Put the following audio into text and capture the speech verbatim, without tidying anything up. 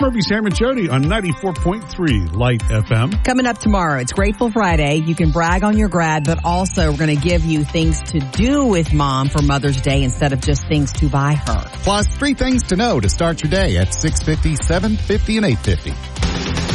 Murphy, Sam, and Jody on ninety-four point three Light F M. Coming up tomorrow, it's Grateful Friday. You can brag on your grad, but also we're going to give you things to do with mom for Mother's Day instead of just things to buy her. Plus, three things to know to start your day at six fifty, seven fifty, and eight fifty.